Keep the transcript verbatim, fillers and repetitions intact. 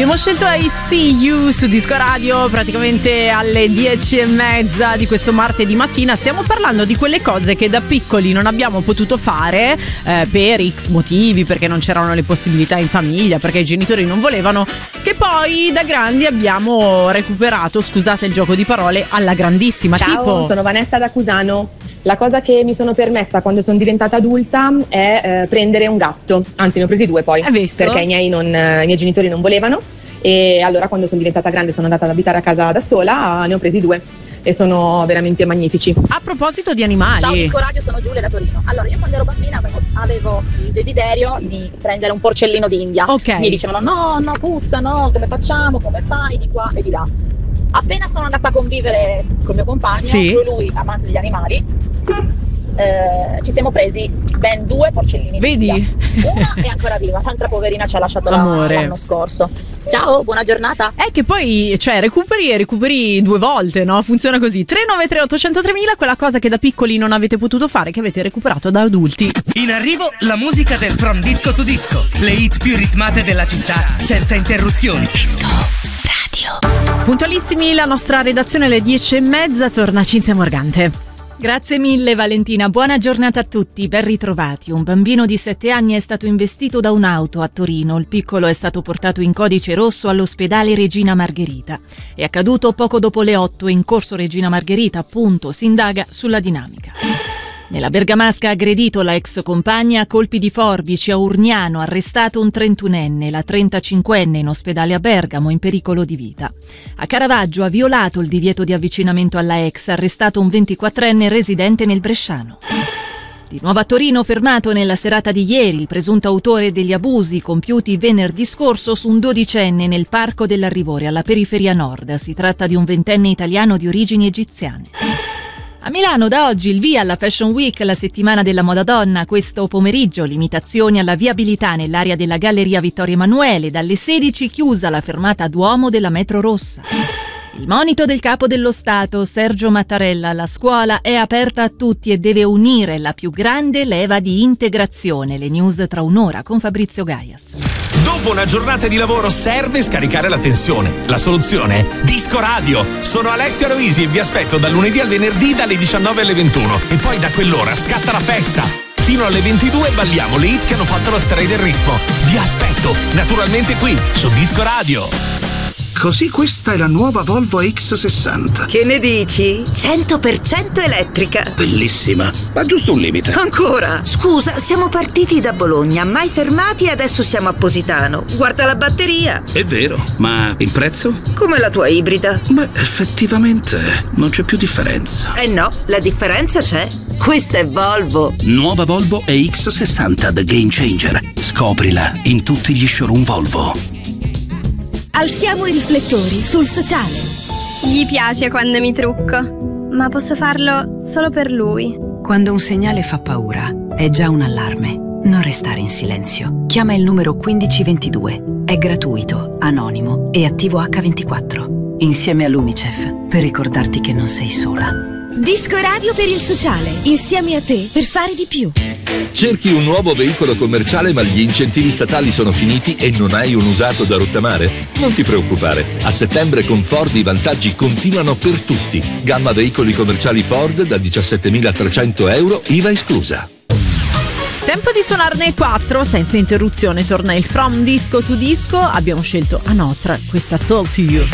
Abbiamo scelto I See You su Disco Radio praticamente alle dieci e mezza di questo martedì mattina. Stiamo parlando di quelle cose che da piccoli non abbiamo potuto fare eh, per X motivi, perché non c'erano le possibilità in famiglia, perché i genitori non volevano, che poi da grandi abbiamo recuperato, scusate il gioco di parole, alla grandissima. Ciao, tipo... sono Vanessa da Cusano. La cosa che mi sono permessa quando sono diventata adulta è eh, prendere un gatto, anzi ne ho presi due poi, perché i miei, non, i miei genitori non volevano, e allora quando sono diventata grande sono andata ad abitare a casa da sola, ne ho presi due e sono veramente magnifici. A proposito di animali, ciao Disco Radio, sono Giulia da Torino. Allora, io quando ero bambina avevo, avevo il desiderio di prendere un porcellino d'India. Ok. Mi dicevano no, no, puzza, no, come facciamo, come fai, di qua e di là. Appena sono andata a convivere col mio compagno, sì. lui, lui amante degli animali, eh, ci siamo presi ben due porcellini. Vedi? Una è ancora viva, l'altra poverina ci ha lasciato Amore. l'anno scorso. Ciao, buona giornata. È che poi, cioè, recuperi e recuperi due volte, no? Funziona così. tre nove tre otto zero zero mila, quella cosa che da piccoli non avete potuto fare, che avete recuperato da adulti. In arrivo la musica del From Disco to Disco, le hit più ritmate della città, senza interruzioni. Disco Radio. Puntualissimi, la nostra redazione alle dieci e mezza, torna Cinzia Morgante. Grazie mille Valentina, buona giornata a tutti, ben ritrovati. Un bambino di sette anni è stato investito da un'auto a Torino. Il piccolo è stato portato in codice rosso all'ospedale Regina Margherita. È accaduto poco dopo le otto in corso Regina Margherita, appunto, si indaga sulla dinamica. Nella bergamasca ha aggredito la ex compagna a colpi di forbici. A Urgnano arrestato un trentunenne, la trentacinquenne in ospedale a Bergamo in pericolo di vita. A Caravaggio ha violato il divieto di avvicinamento alla ex, arrestato un ventiquattrenne residente nel Bresciano. Di nuovo a Torino, fermato nella serata di ieri il presunto autore degli abusi compiuti venerdì scorso su un dodicenne nel Parco dell'Arrivore alla periferia nord. Si tratta di un ventenne italiano di origini egiziane. A Milano da oggi il via alla Fashion Week, la settimana della moda donna. Questo pomeriggio limitazioni alla viabilità nell'area della Galleria Vittorio Emanuele, dalle sedici chiusa la fermata Duomo della metro rossa. Il monito del capo dello Stato, Sergio Mattarella: la scuola è aperta a tutti e deve unire la più grande leva di integrazione. Le news tra un'ora con Fabrizio Gaias. Dopo una giornata di lavoro serve scaricare la tensione. La soluzione? Disco Radio. Sono Alessia Loisi e vi aspetto dal lunedì al venerdì dalle diciannove alle ventuno. E poi da quell'ora scatta la festa. Fino alle ventidue balliamo le hit che hanno fatto la storia del ritmo. Vi aspetto, naturalmente qui, su Disco Radio. Così questa è la nuova Volvo X sessanta. Che ne dici? cento per cento elettrica. Bellissima, ma giusto un limite. Ancora? Scusa, siamo partiti da Bologna, mai fermati e adesso siamo a Positano. Guarda la batteria. È vero, ma il prezzo? Come la tua ibrida. Beh, effettivamente non c'è più differenza. Eh no, la differenza c'è. Questa è Volvo. Nuova Volvo E X sessanta The Game Changer. Scoprila in tutti gli showroom Volvo. Alziamo i riflettori sul sociale. Gli piace quando mi trucco, ma posso farlo solo per lui. Quando un segnale fa paura, è già un allarme. Non restare in silenzio. Chiama il numero quindici ventidue. È gratuito, anonimo e attivo acca ventiquattro. Insieme all'Unicef, per ricordarti che non sei sola. Disco Radio per il sociale, insieme a te per fare di più. Cerchi un nuovo veicolo commerciale ma gli incentivi statali sono finiti e non hai un usato da rottamare? Non ti preoccupare, a settembre con Ford i vantaggi continuano per tutti. Gamma veicoli commerciali Ford da diciassettemilatrecento euro, I V A esclusa. Tempo di suonarne quattro senza interruzione. Torna il From Disco to Disco. Abbiamo scelto Anotra, questa Talk to You.